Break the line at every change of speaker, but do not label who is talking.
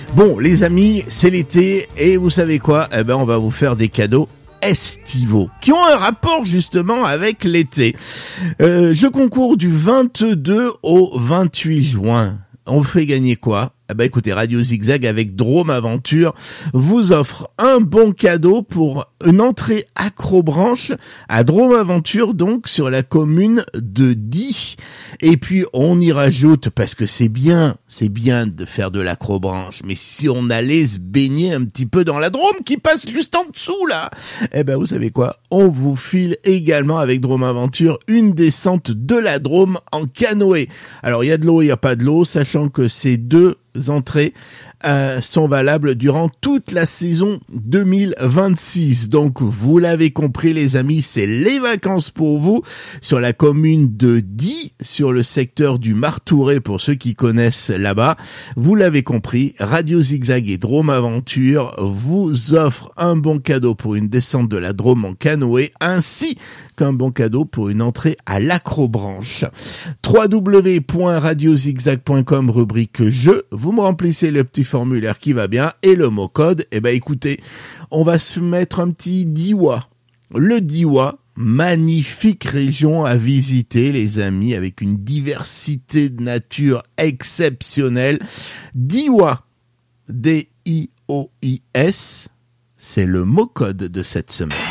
Bon, les amis, c'est l'été et vous savez quoi ? On va vous faire des cadeaux estivaux qui ont un rapport justement avec l'été. Je concours du 22 au 28 juin. On fait gagner quoi ? Écoutez, Radio Zigzag avec Drôme Aventure vous offre un bon cadeau pour une entrée accrobranche à Drôme Aventure, donc sur la commune de Die. Et puis on y rajoute, parce que c'est bien de faire de l'acrobranche, mais si on allait se baigner un petit peu dans la Drôme qui passe juste en dessous là, vous savez quoi, on vous file également avec Drôme Aventure une descente de la Drôme en canoë. Alors il y a de l'eau, il y a pas de l'eau, sachant que ces deux entrées sont valables durant toute la saison 2026. Donc vous l'avez compris les amis, c'est les vacances pour vous sur la commune de Die, sur le secteur du Martouret pour ceux qui connaissent là-bas. Vous l'avez compris, Radio Zigzag et Drôme Aventure vous offrent un bon cadeau pour une descente de la Drôme en canoë, ainsi qu'un bon cadeau pour une entrée à l'acrobranche. www.radiozigzag.com rubrique jeu, vous me remplissez le petit formulaire qui va bien et le mot code. Écoutez, on va se mettre un petit Diois. Le Diois, magnifique région à visiter les amis, avec une diversité de nature exceptionnelle. Diois, D-I-O-I-S, c'est le mot code de cette semaine.